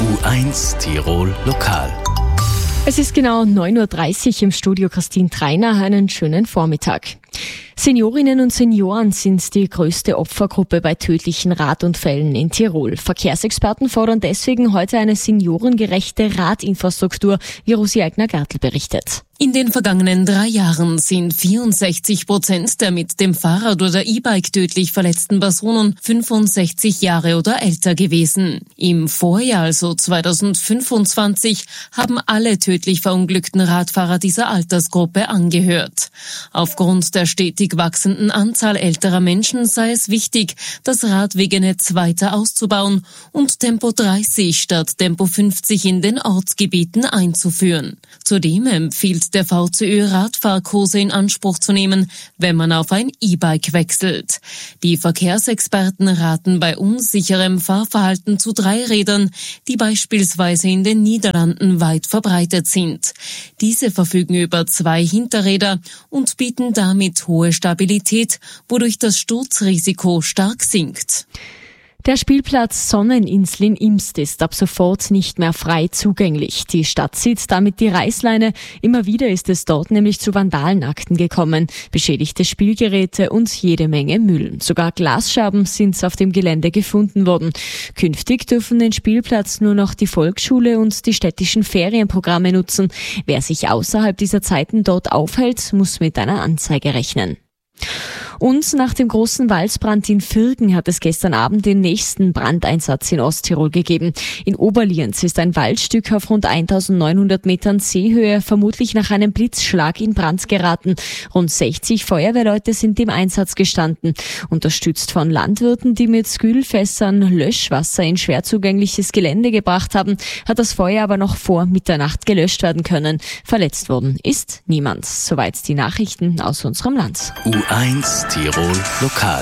U1 Tirol Lokal. Es ist genau 9.30 Uhr im Studio. Christine Treiner, einen schönen Vormittag. Seniorinnen und Senioren sind die größte Opfergruppe bei tödlichen Radunfällen in Tirol. Verkehrsexperten fordern deswegen heute eine seniorengerechte Radinfrastruktur, wie Rosi Eigner-Gartl berichtet. In den vergangenen 3 Jahren sind 64% der mit dem Fahrrad oder E-Bike tödlich verletzten Personen 65 Jahre oder älter gewesen. Im Vorjahr, also 2025, haben alle tödlich verunglückten Radfahrer dieser Altersgruppe angehört. Aufgrund der stetig wachsenden Anzahl älterer Menschen sei es wichtig, das Radwegenetz weiter auszubauen und Tempo 30 statt Tempo 50 in den Ortsgebieten einzuführen. Zudem empfiehlt der VCÖ, Radfahrkurse in Anspruch zu nehmen, wenn man auf ein E-Bike wechselt. Die Verkehrsexperten raten bei unsicherem Fahrverhalten zu Dreirädern, die beispielsweise in den Niederlanden weit verbreitet sind. Diese verfügen über 2 Hinterräder und bieten damit hohe Stabilität, wodurch das Sturzrisiko stark sinkt. Der Spielplatz Sonneninsel in Imst ist ab sofort nicht mehr frei zugänglich. Die Stadt zieht damit die Reißleine. Immer wieder ist es dort nämlich zu Vandalenakten gekommen. Beschädigte Spielgeräte und jede Menge Müll. Sogar Glasscherben sind auf dem Gelände gefunden worden. Künftig dürfen den Spielplatz nur noch die Volksschule und die städtischen Ferienprogramme nutzen. Wer sich außerhalb dieser Zeiten dort aufhält, muss mit einer Anzeige rechnen. Und nach dem großen Waldbrand in Virgen hat es gestern Abend den nächsten Brandeinsatz in Osttirol gegeben. In Oberlienz ist ein Waldstück auf rund 1900 Metern Seehöhe vermutlich nach einem Blitzschlag in Brand geraten. Rund 60 Feuerwehrleute sind im Einsatz gestanden. Unterstützt von Landwirten, die mit Spülfässern Löschwasser in schwer zugängliches Gelände gebracht haben, hat das Feuer aber noch vor Mitternacht gelöscht werden können. Verletzt worden ist niemand. Soweit die Nachrichten aus unserem Land. U1 Tirol Lokal.